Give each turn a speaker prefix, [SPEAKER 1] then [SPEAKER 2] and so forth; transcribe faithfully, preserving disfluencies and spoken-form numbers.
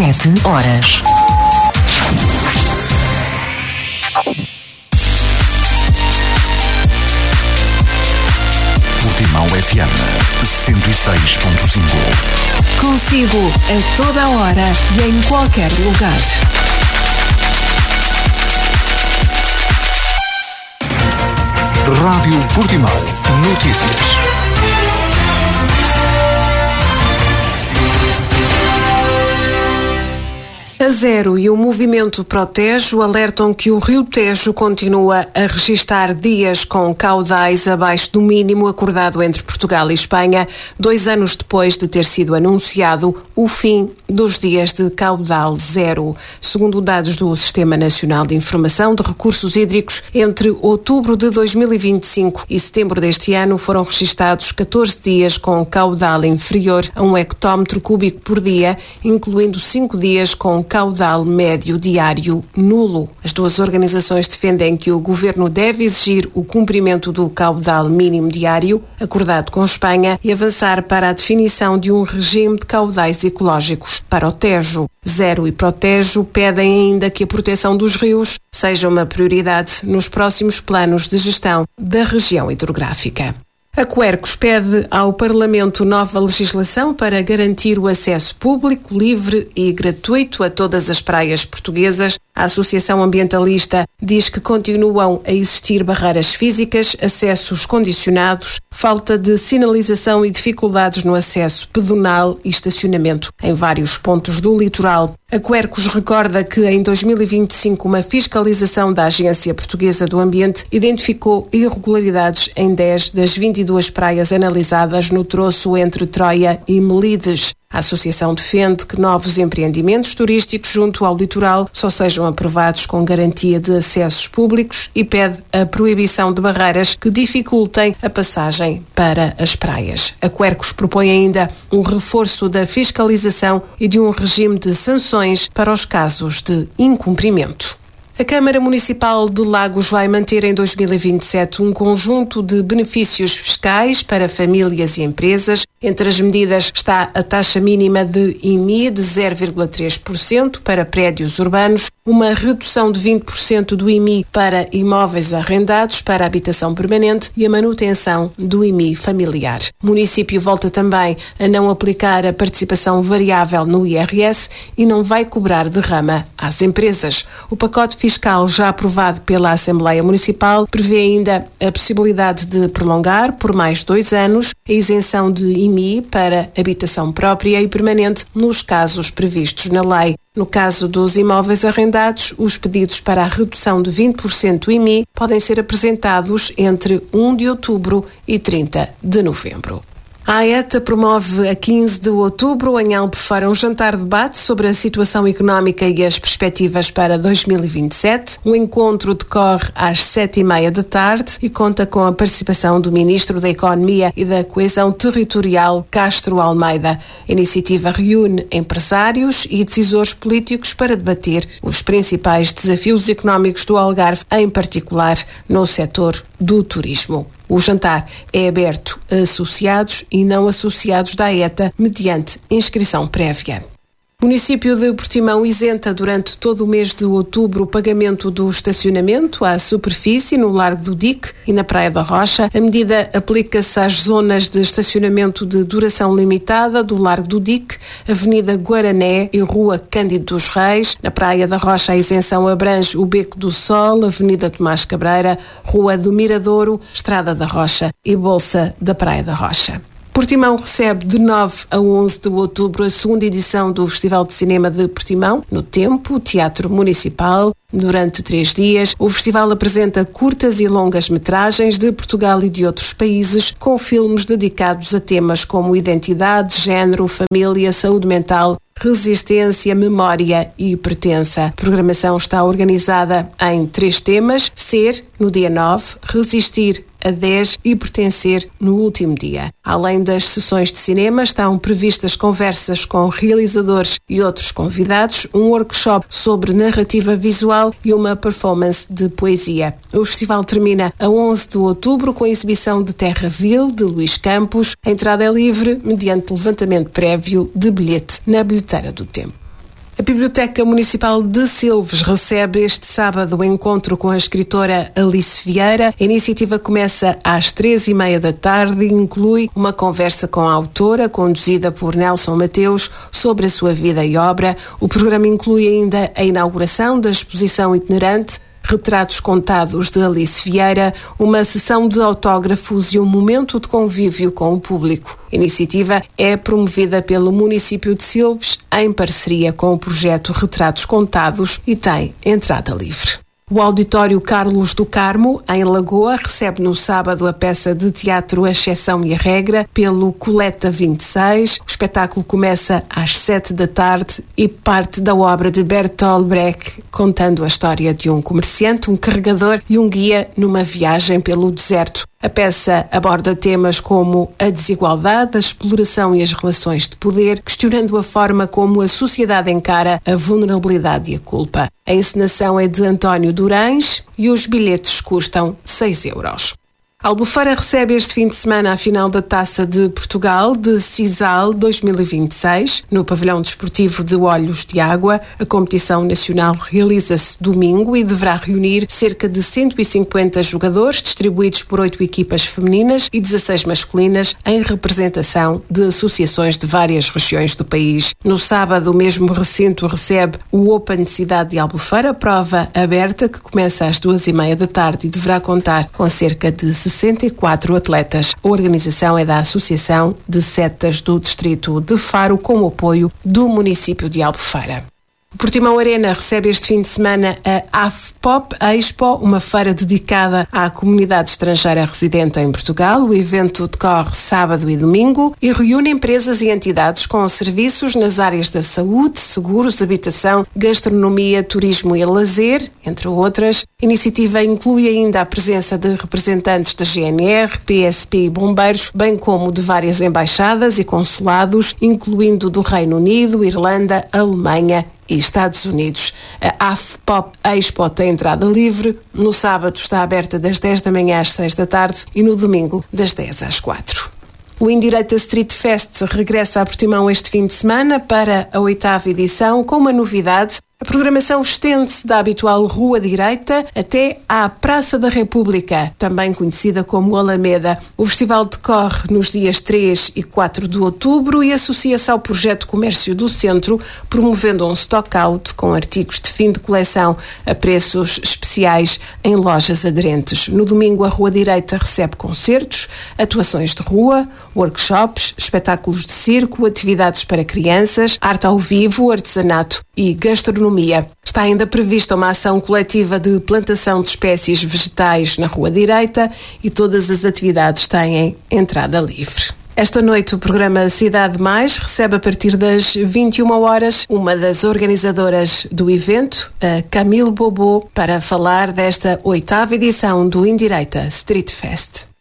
[SPEAKER 1] sete horas.
[SPEAKER 2] Portimão F M cento e seis ponto cinco.
[SPEAKER 3] Consigo a toda hora e em qualquer lugar.
[SPEAKER 2] Rádio Portimão. Notícias.
[SPEAKER 3] A Zero e o movimento Protejo alertam que o Rio Tejo continua a registar dias com caudais abaixo do mínimo acordado entre Portugal e Espanha, dois anos depois de ter sido anunciado o fim dos dias de caudal zero. Segundo dados do Sistema Nacional de Informação de Recursos Hídricos, entre outubro de dois mil e vinte e cinco e setembro deste ano foram registados catorze dias com caudal inferior a um hectómetro cúbico por dia, incluindo cinco dias com caudal médio diário nulo. As duas organizações defendem que o governo deve exigir o cumprimento do caudal mínimo diário, acordado com Espanha, e avançar para a definição de um regime de caudais ecológicos para o Tejo. Zero e Protejo pedem ainda que a proteção dos rios seja uma prioridade nos próximos planos de gestão da região hidrográfica. A Quercus pede ao Parlamento nova legislação para garantir o acesso público, livre e gratuito a todas as praias portuguesas. A Associação Ambientalista diz que continuam a existir barreiras físicas, acessos condicionados, falta de sinalização e dificuldades no acesso pedonal e estacionamento em vários pontos do litoral. A Quercus recorda que em dois mil e vinte e cinco uma fiscalização da Agência Portuguesa do Ambiente identificou irregularidades em dez das vinte e duas praias analisadas no troço entre Troia e Melides. A associação defende que novos empreendimentos turísticos junto ao litoral só sejam aprovados com garantia de acessos públicos e pede a proibição de barreiras que dificultem a passagem para as praias. A Quercus propõe ainda um reforço da fiscalização e de um regime de sanções para os casos de incumprimento. A Câmara Municipal de Lagos vai manter em dois mil e vinte e sete um conjunto de benefícios fiscais para famílias e empresas. Entre as medidas está a taxa mínima de I M I de zero vírgula três por cento para prédios urbanos, uma redução de vinte por cento do I M I para imóveis arrendados para habitação permanente e a manutenção do I M I familiar. O município volta também a não aplicar a participação variável no I R S e não vai cobrar derrama às empresas. O pacote fiscal já aprovado pela Assembleia Municipal prevê ainda a possibilidade de prolongar por mais dois anos a isenção de I M I para habitação própria e permanente nos casos previstos na lei. No caso dos imóveis arrendados, os pedidos para a redução de vinte por cento do I M I podem ser apresentados entre primeiro de outubro e trinta de novembro. A AETA promove a quinze de outubro em Albufeira um jantar-debate sobre a situação económica e as perspectivas para dois mil e vinte e sete. O encontro decorre às sete e meia da tarde e conta com a participação do Ministro da Economia e da Coesão Territorial, Castro Almeida. A iniciativa reúne empresários e decisores políticos para debater os principais desafios económicos do Algarve, em particular no setor do turismo. O jantar é aberto a associados e não associados da AETA mediante inscrição prévia. O município de Portimão isenta durante todo o mês de outubro o pagamento do estacionamento à superfície no Largo do Dique e na Praia da Rocha. A medida aplica-se às zonas de estacionamento de duração limitada do Largo do Dique, Avenida Guarané e Rua Cândido dos Reis. Na Praia da Rocha a isenção abrange o Beco do Sol, Avenida Tomás Cabreira, Rua do Miradouro, Estrada da Rocha e Bolsa da Praia da Rocha. Portimão recebe de nove a onze de outubro a segunda edição do Festival de Cinema de Portimão, no Tempo, Teatro Municipal. Durante três dias, o festival apresenta curtas e longas metragens de Portugal e de outros países, com filmes dedicados a temas como identidade, género, família, saúde mental, resistência, memória e pertença. A programação está organizada em três temas: ser, no dia nove, resistir a dez e pertencer no último dia. Além das sessões de cinema, estão previstas conversas com realizadores e outros convidados, um workshop sobre narrativa visual e uma performance de poesia. O festival termina a onze de outubro com a exibição de Terraville, de Luís Campos. A entrada é livre mediante levantamento prévio de bilhete na bilheteira do Tempo. A Biblioteca Municipal de Silves recebe este sábado o encontro com a escritora Alice Vieira. A iniciativa começa às três e meia da tarde e inclui uma conversa com a autora, conduzida por Nelson Mateus, sobre a sua vida e obra. O programa inclui ainda a inauguração da exposição itinerante Retratos Contados de Alice Vieira, uma sessão de autógrafos e um momento de convívio com o público. A iniciativa é promovida pelo município de Silves em parceria com o projeto Retratos Contados e tem entrada livre. O Auditório Carlos do Carmo, em Lagoa, recebe no sábado a peça de teatro A Exceção e a Regra, pelo Coleta vinte e seis. O espetáculo começa às sete da tarde e parte da obra de Bertolt Brecht, contando a história de um comerciante, um carregador e um guia numa viagem pelo deserto. A peça aborda temas como a desigualdade, a exploração e as relações de poder, questionando a forma como a sociedade encara a vulnerabilidade e a culpa. A encenação é de António Durães e os bilhetes custam seis euros. A Albufeira recebe este fim de semana a final da Taça de Portugal de Sisal dois mil e vinte e seis, no pavilhão desportivo de Olhos de Água. A competição nacional realiza-se domingo e deverá reunir cerca de cento e cinquenta jogadores, distribuídos por oito equipas femininas e dezasseis masculinas, em representação de associações de várias regiões do país. No sábado, o mesmo recinto recebe o Open Cidade de Albufeira, prova aberta que começa às duas e meia da tarde e deverá contar com cerca de sessenta e quatro atletas. A organização é da Associação de Setas do Distrito de Faro, com o apoio do município de Albufeira. O Portimão Arena recebe este fim de semana a AFPOP Expo, uma feira dedicada à comunidade estrangeira residente em Portugal. O evento decorre sábado e domingo e reúne empresas e entidades com serviços nas áreas da saúde, seguros, habitação, gastronomia, turismo e lazer, entre outras. A iniciativa inclui ainda a presença de representantes da G N R, P S P e bombeiros, bem como de várias embaixadas e consulados, incluindo do Reino Unido, Irlanda, Alemanha e Estados Unidos. A AFPOP Expo tem entrada livre. No sábado está aberta das dez da manhã às seis da tarde e no domingo das dez às quatro. O Indireita Street Fest regressa a Portimão este fim de semana para a oitava edição, com uma novidade. A programação estende-se da habitual Rua Direita até à Praça da República, também conhecida como Alameda. O festival decorre nos dias três e quatro de outubro e associa-se ao projeto Comércio do Centro, promovendo um stock-out com artigos de fim de coleção a preços especiais em lojas aderentes. No domingo, a Rua Direita recebe concertos, atuações de rua, workshops, espetáculos de circo, atividades para crianças, arte ao vivo, artesanato e gastronomia. Está ainda prevista uma ação coletiva de plantação de espécies vegetais na Rua Direita e todas as atividades têm entrada livre. Esta noite o programa Cidade Mais recebe a partir das vinte e uma horas uma das organizadoras do evento, a Camille Bobo, para falar desta oitava edição do Indireita Street Fest.